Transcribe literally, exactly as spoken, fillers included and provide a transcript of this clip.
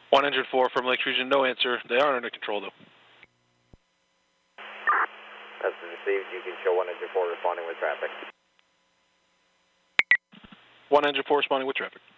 one oh four from Lake Region, no answer. They are under control, though. That's received. You can show one oh four responding with traffic. one oh four responding with traffic.